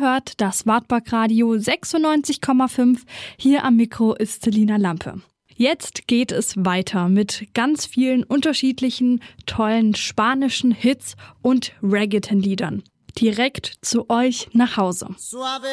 hört das Wartburg Radio 96,5. Hier am Mikro ist Selina Lampe. Jetzt geht es weiter mit ganz vielen unterschiedlichen, tollen spanischen Hits und Reggaeton-Liedern. Direkt zu euch nach Hause.